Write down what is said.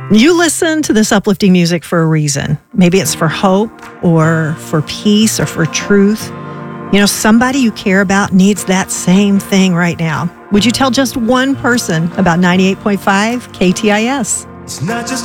You listen to this uplifting music for a reason. Maybe it's for hope or for peace or for truth. You know, somebody you care about needs that same thing right now. Would you tell just one person about 98.5 KTIS? It's not just